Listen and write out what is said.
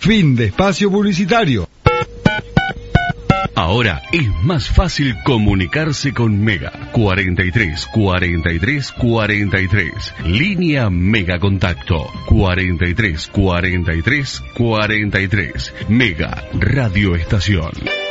Fin de espacio publicitario. Ahora es más fácil comunicarse con Mega. 43 43 43. Línea Mega Contacto. 43 43 43. Mega Radio Estación.